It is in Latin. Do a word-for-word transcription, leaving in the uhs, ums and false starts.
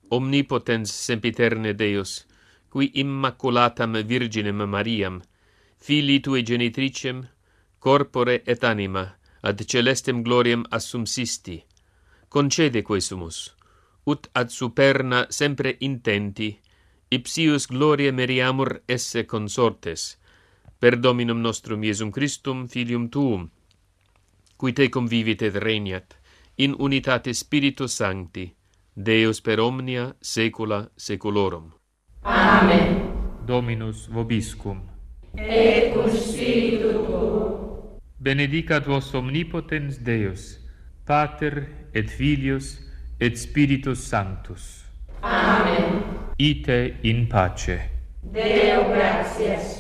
omnipotens sempiterne Deus, qui immaculatam Virginem Mariam, filii tui genitricem, corpore et anima, ad celestem gloriam assumsisti, concede quesumus, ut ad superna sempre intenti, ipsius gloria meriamur esse consortes, per Dominum nostrum Iesum Christum, Filium Tuum, qui te convivit et regnat, in unitate Spiritus Sancti, Deus per omnia saecula saeculorum. Amen. Dominus vobiscum. Et cum spiritu tuo. Benedicat vos omnipotens Deus, Pater et Filius et Spiritus Sanctus. Amen. Ite in pace. Deo gratias.